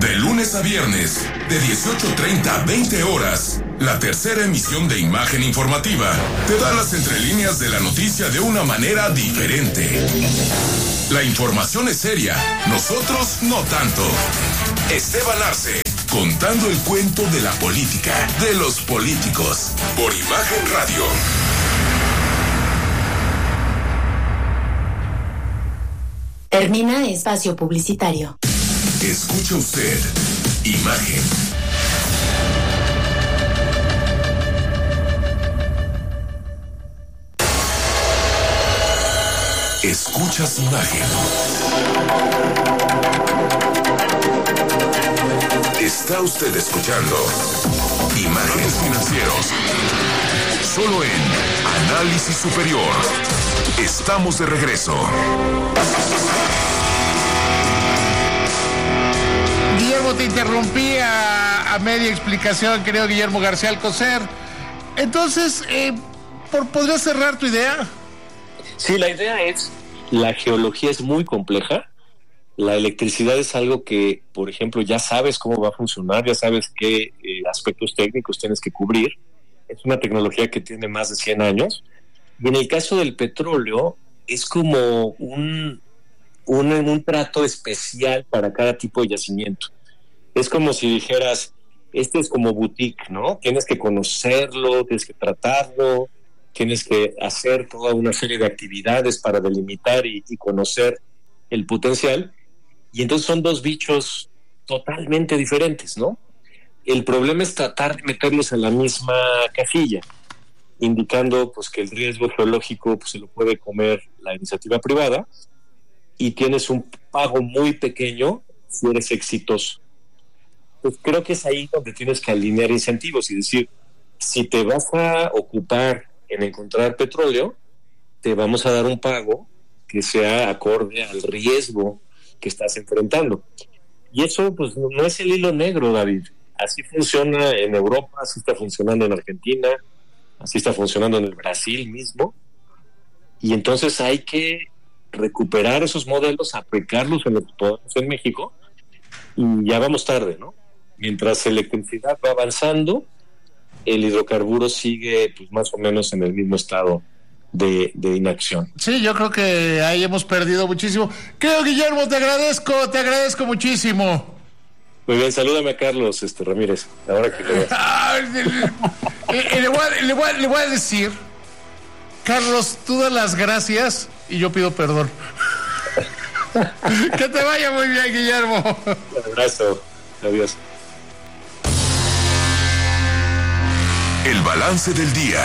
De lunes a viernes, de 18:30 a 20 horas, la tercera emisión de Imagen Informativa te da las entrelíneas de la noticia de una manera diferente. La información es seria, nosotros no tanto. Esteban Arce, contando el cuento de la política, de los políticos, por Imagen Radio. Termina espacio publicitario. Escucha usted Imagen. Escuchas Imagen. Está usted escuchando Imágenes Financieros. Solo en Análisis Superior. Estamos de regreso. Guillermo, te interrumpí a media explicación, querido Guillermo García Alcocer. Entonces, ¿podrías cerrar tu idea? Sí, la idea es, la geología es muy compleja, la electricidad es algo que, por ejemplo, ya sabes cómo va a funcionar, ya sabes qué aspectos técnicos tienes que cubrir, es una tecnología que tiene más de 100 años, y en el caso del petróleo, es como un trato especial para cada tipo de yacimiento. Es como si dijeras, este es como boutique, ¿no? Tienes que conocerlo, tienes que tratarlo, tienes que hacer toda una serie de actividades para delimitar y conocer el potencial, y entonces son dos bichos totalmente diferentes, ¿no? El problema es tratar de meterlos en la misma cajilla, indicando pues que el riesgo geológico pues, se lo puede comer la iniciativa privada, y tienes un pago muy pequeño si eres exitoso. Pues creo que es ahí donde tienes que alinear incentivos y decir, si te vas a ocupar en encontrar petróleo, te vamos a dar un pago que sea acorde al riesgo que estás enfrentando. Y eso pues no es el hilo negro, David. Así funciona en Europa, así está funcionando en Argentina, así está funcionando en el Brasil mismo. Y entonces hay que recuperar esos modelos, aplicarlos en lo que podamos en México, y ya vamos tarde, ¿no? Mientras la electricidad va avanzando, el hidrocarburo sigue pues más o menos en el mismo estado de inacción. Sí, yo creo que ahí hemos perdido muchísimo. Creo, Guillermo, te agradezco muchísimo. Muy bien, salúdame a Carlos Ramírez, ahora que te veas. Le voy a decir, Carlos, tú das las gracias y yo pido perdón. Que te vaya muy bien, Guillermo. Un abrazo, adiós. El balance del día.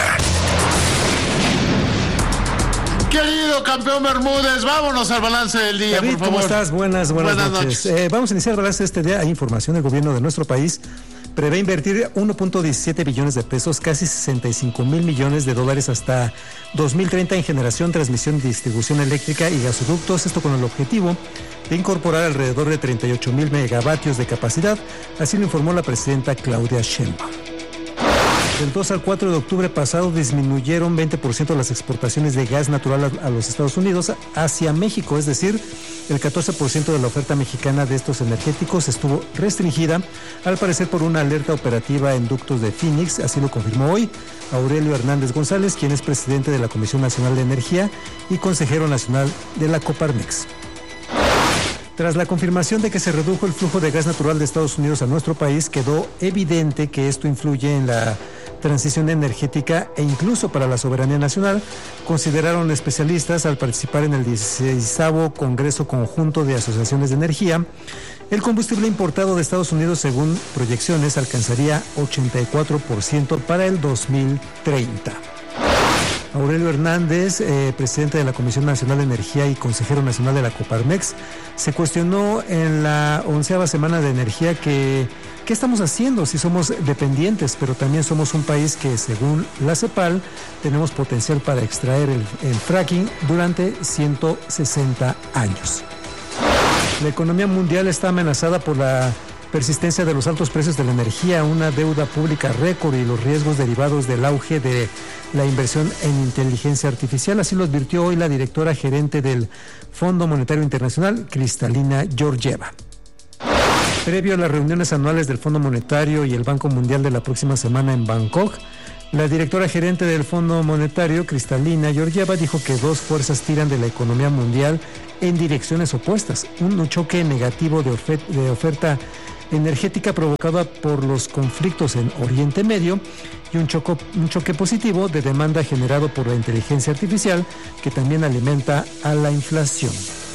Querido campeón Bermúdez, vámonos al balance del día, David, por favor. ¿cómo estás? Buenas noches. Vamos a iniciar el balance de este día. Hay información del gobierno de nuestro país. Prevé invertir 1.17 billones de pesos, casi 65,000 millones de dólares hasta 2030 en generación, transmisión y distribución eléctrica y gasoductos, esto con el objetivo de incorporar alrededor de 38,000 megavatios de capacidad, así lo informó la presidenta Claudia Sheinbaum. Del 2 al 4 de octubre pasado disminuyeron 20% las exportaciones de gas natural a los Estados Unidos hacia México, es decir, el 14% de la oferta mexicana de estos energéticos estuvo restringida, al parecer por una alerta operativa en ductos de Phoenix, así lo confirmó hoy Aurelio Hernández González, quien es presidente de la Comisión Nacional de Energía y consejero nacional de la Coparmex. Tras la confirmación de que se redujo el flujo de gas natural de Estados Unidos a nuestro país, quedó evidente que esto influye en la transición energética e incluso para la soberanía nacional, consideraron especialistas al participar en el 16º Congreso Conjunto de Asociaciones de Energía. El combustible importado de Estados Unidos, según proyecciones, alcanzaría 84% para el 2030. Aurelio Hernández, presidente de la Comisión Nacional de Energía y consejero nacional de la Coparmex, se cuestionó en la 11ª semana de energía ¿qué estamos haciendo si somos dependientes? Pero también somos un país que, según la CEPAL, tenemos potencial para extraer el fracking durante 160 años. La economía mundial está amenazada por la persistencia de los altos precios de la energía, una deuda pública récord y los riesgos derivados del auge de la inversión en inteligencia artificial. Así lo advirtió hoy la directora gerente del Fondo Monetario Internacional, Kristalina Georgieva. Previo a las reuniones anuales del Fondo Monetario y el Banco Mundial de la próxima semana en Bangkok, la directora gerente del Fondo Monetario, Kristalina Georgieva, dijo que dos fuerzas tiran de la economía mundial en direcciones opuestas. Un choque negativo de oferta energética provocada por los conflictos en Oriente Medio y un choque positivo de demanda generado por la inteligencia artificial, que también alimenta a la inflación.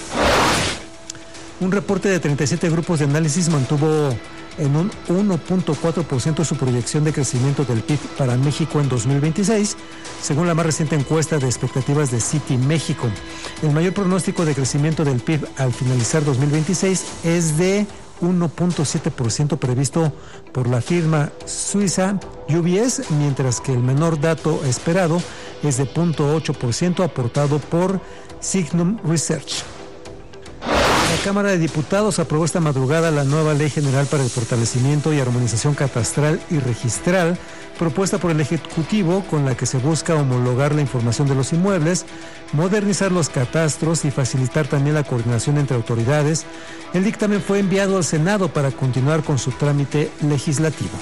Un reporte de 37 grupos de análisis mantuvo en un 1.4% su proyección de crecimiento del PIB para México en 2026, según la más reciente encuesta de expectativas de Citi México. El mayor pronóstico de crecimiento del PIB al finalizar 2026 es de 1.7% previsto por la firma suiza UBS, mientras que el menor dato esperado es de 0.8% aportado por Signum Research. La Cámara de Diputados aprobó esta madrugada la nueva Ley General para el Fortalecimiento y Armonización Catastral y Registral, propuesta por el Ejecutivo, con la que se busca homologar la información de los inmuebles, modernizar los catastros y facilitar también la coordinación entre autoridades. El dictamen fue enviado al Senado para continuar con su trámite legislativo.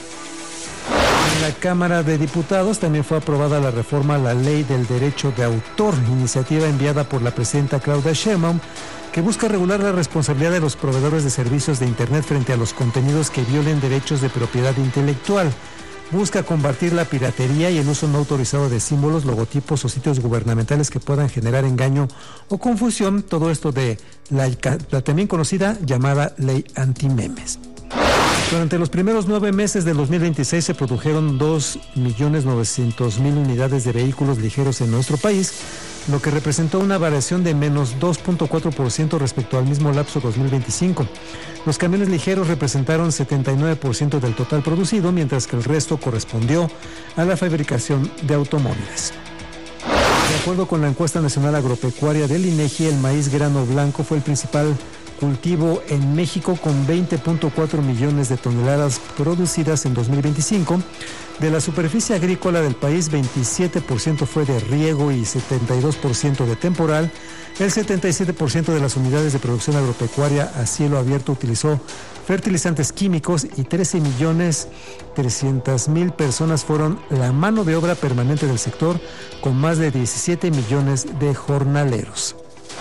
En la Cámara de Diputados también fue aprobada la reforma a la Ley del Derecho de Autor, iniciativa enviada por la presidenta Claudia Sheinbaum, que busca regular la responsabilidad de los proveedores de servicios de Internet frente a los contenidos que violen derechos de propiedad intelectual. Busca combatir la piratería y el uso no autorizado de símbolos, logotipos o sitios gubernamentales que puedan generar engaño o confusión, todo esto de la también conocida llamada Ley Antimemes. Durante los primeros 9 meses del 2026 se produjeron 2.900.000 unidades de vehículos ligeros en nuestro país, lo que representó una variación de menos 2.4% respecto al mismo lapso 2025. Los camiones ligeros representaron 79% del total producido, mientras que el resto correspondió a la fabricación de automóviles. De acuerdo con la encuesta nacional agropecuaria del INEGI, el maíz grano blanco fue el principal cultivo en México, con 20.4 millones de toneladas producidas en 2025. De la superficie agrícola del país, 27% fue de riego y 72% de temporal. El 77% de las unidades de producción agropecuaria a cielo abierto utilizó fertilizantes químicos y 13.300.000 personas fueron la mano de obra permanente del sector, con más de 17 millones de jornaleros.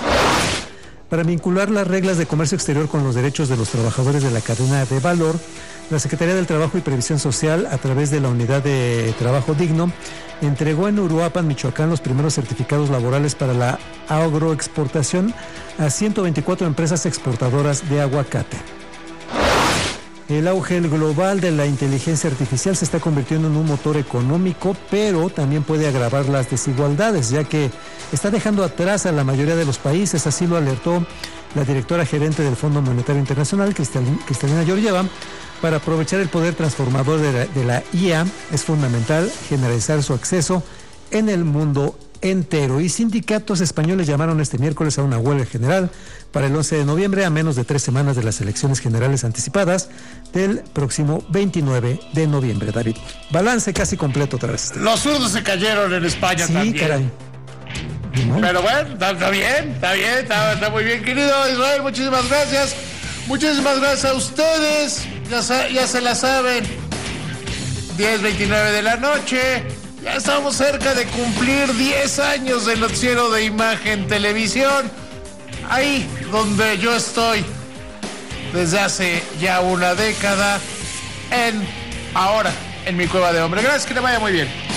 Para vincular las reglas de comercio exterior con los derechos de los trabajadores de la cadena de valor, la Secretaría del Trabajo y Previsión Social, a través de la Unidad de Trabajo Digno, entregó en Uruapan, Michoacán, los primeros certificados laborales para la agroexportación a 124 empresas exportadoras de aguacate. El auge global de la inteligencia artificial se está convirtiendo en un motor económico, pero también puede agravar las desigualdades, ya que está dejando atrás a la mayoría de los países. Así lo alertó la directora gerente del Fondo Monetario Internacional, Kristalina Georgieva. Para aprovechar el poder transformador de la IA, es fundamental generalizar su acceso en el mundo entero. Y sindicatos españoles llamaron este miércoles a una huelga general para el 11 de noviembre, a menos de 3 semanas de las elecciones generales anticipadas del próximo 29 de noviembre. David, balance casi completo otra vez. Los zurdos se cayeron en España también. Sí, caray. Pero bueno, está bien, está muy bien, querido Israel, muchísimas gracias. Muchísimas gracias a ustedes, ya se la saben, 10:29 de la noche, ya estamos cerca de cumplir 10 años del noticiero de Imagen Televisión, ahí donde yo estoy desde hace ya una década, ahora en mi cueva de hombre. Gracias, que te vaya muy bien.